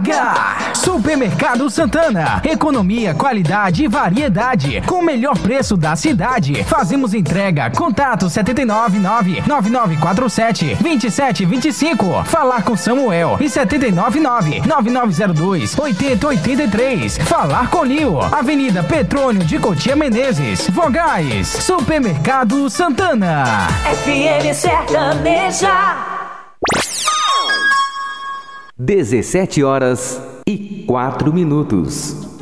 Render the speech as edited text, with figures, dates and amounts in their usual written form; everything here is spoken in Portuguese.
Supermercado Santana. Economia, qualidade e variedade. Com o melhor preço da cidade. Fazemos entrega. Contato 799-9947-2725. Falar com Samuel. E 799-9902-8083. Falar com Lio. Avenida Petrônio de Cotia Menezes. Vogais. Supermercado Santana. FM Sertaneja. 17h04.